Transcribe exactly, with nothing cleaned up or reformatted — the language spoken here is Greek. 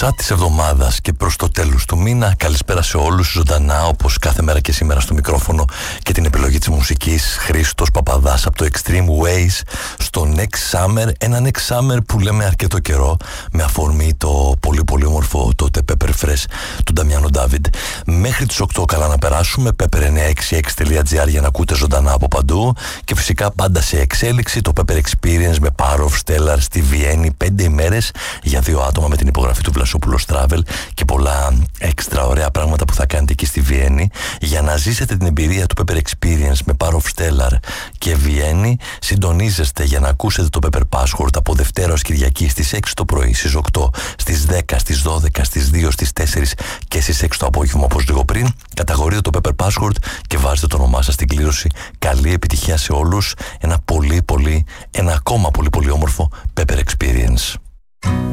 Σαν της εβδομάδας και προς το τέλος του μήνα, καλησπέρα σε όλους ζωντανά όπως κάθε μέρα και σήμερα στο μικρόφωνο και την επιλογή της μουσικής. Χρήστος Παπαδάς από το Extreme Ways στο Next Summer. Ένα Next Summer που λέμε αρκετό καιρό με αφορμή το πολύ πολύ όμορφο τότε Pepper Fresh του Νταμιάνο Ντάβιντ. Μέχρι τις οκτώ καλά να περάσουμε. Pepper εννιακόσια εξήντα έξι τελεία τζι άρ για να ακούτε ζωντανά από παντού. Και φυσικά πάντα σε εξέλιξη το Pepper Experience με Power of Stellar στη Βιέννη. Πέντε ημέρες για δύο άτομα με την υπογραφή του Βλασόπουλος Travel και πολλά έξτρα ωραία πράγματα που θα κάνετε εκεί στη Βιέννη. Για να ζήσετε την εμπειρία του Pepper Experience με Power of Stellar και Βιέννη, συντονίζεστε για να ακούσετε το Pepper Password από Δευτέρα ως Κυριακή στις έξι το πρωί, στις οκτώ, στις δέκα, στις δώδεκα, στις δύο, στις τέσσερις και στις έξι το απόγευμα όπως λίγο πριν. Καταγορείτε το Pepper Password και βάζετε το όνομά σας στην κλήρωση. Καλή επιτυχία σε όλους. Ένα πολύ πολύ, ένα ακόμα πολύ πολύ όμορφο Pepper Experience.